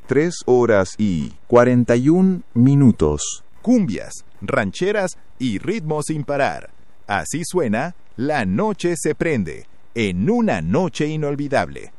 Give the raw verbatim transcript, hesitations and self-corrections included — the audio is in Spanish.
tres horas y cuarenta y un minutos. Cumbias, rancheras y ritmos sin parar. Así suena La Noche se prende, en una noche inolvidable.